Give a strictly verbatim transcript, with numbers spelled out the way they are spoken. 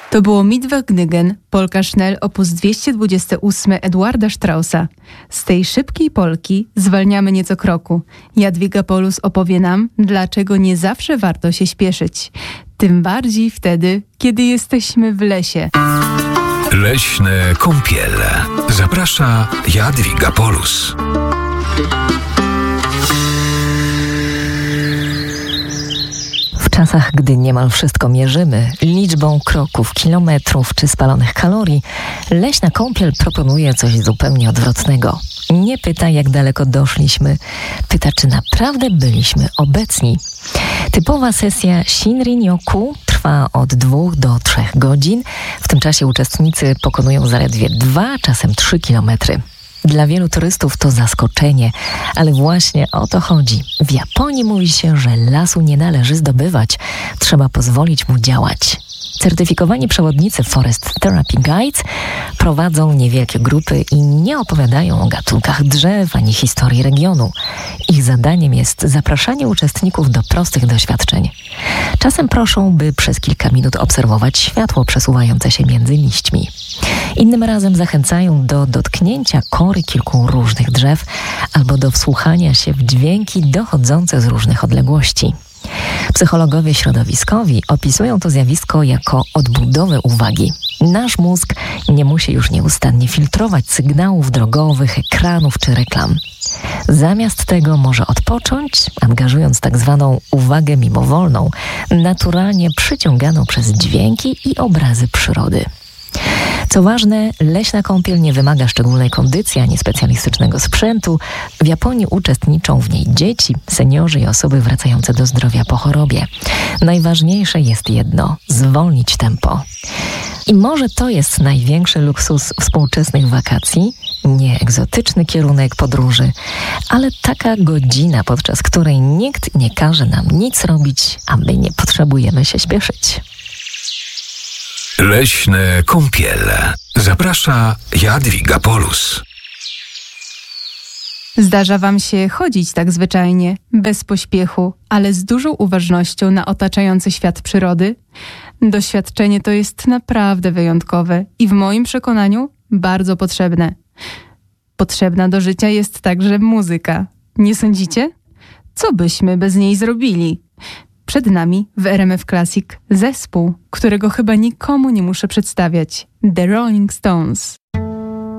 To było Mittwoch-Gnygen, polka Schnell op. dwieście dwadzieścia osiem Eduarda Straussa. Z tej szybkiej polki zwalniamy nieco kroku. Jadwiga Polus opowie nam, dlaczego nie zawsze warto się śpieszyć. Tym bardziej wtedy, kiedy jesteśmy w lesie. Leśne kąpiele. Zaprasza Jadwiga Polus. W czasach, gdy niemal wszystko mierzymy liczbą kroków, kilometrów czy spalonych kalorii, leśna kąpiel proponuje coś zupełnie odwrotnego. Nie pyta, jak daleko doszliśmy, pyta, czy naprawdę byliśmy obecni. Typowa sesja Shinrin-yoku trwa od dwóch do trzech godzin. W tym czasie uczestnicy pokonują zaledwie dwa, czasem trzy kilometry. Dla wielu turystów to zaskoczenie, ale właśnie o to chodzi. W Japonii mówi się, że lasu nie należy zdobywać, trzeba pozwolić mu działać. Certyfikowani przewodnicy Forest Therapy Guides prowadzą niewielkie grupy i nie opowiadają o gatunkach drzew ani historii regionu. Ich zadaniem jest zapraszanie uczestników do prostych doświadczeń. Czasem proszą, by przez kilka minut obserwować światło przesuwające się między liśćmi. Innym razem zachęcają do dotknięcia kory kilku różnych drzew albo do wsłuchania się w dźwięki dochodzące z różnych odległości. Psychologowie środowiskowi opisują to zjawisko jako odbudowę uwagi. Nasz mózg nie musi już nieustannie filtrować sygnałów drogowych, ekranów czy reklam. Zamiast tego może odpocząć, angażując tak zwaną uwagę mimowolną, naturalnie przyciąganą przez dźwięki i obrazy przyrody. Co ważne, leśna kąpiel nie wymaga szczególnej kondycji ani specjalistycznego sprzętu. W Japonii uczestniczą w niej dzieci, seniorzy i osoby wracające do zdrowia po chorobie. Najważniejsze jest jedno – zwolnić tempo. I może to jest największy luksus współczesnych wakacji, nie egzotyczny kierunek podróży, ale taka godzina, podczas której nikt nie każe nam nic robić, a my nie potrzebujemy się śpieszyć. Leśne kąpiele. Zaprasza Jadwiga Polus. Zdarza wam się chodzić tak zwyczajnie, bez pośpiechu, ale z dużą uważnością na otaczający świat przyrody? Doświadczenie to jest naprawdę wyjątkowe i w moim przekonaniu bardzo potrzebne. Potrzebna do życia jest także muzyka. Nie sądzicie? Co byśmy bez niej zrobili? Przed nami w R M F Classic zespół, którego chyba nikomu nie muszę przedstawiać. The Rolling Stones.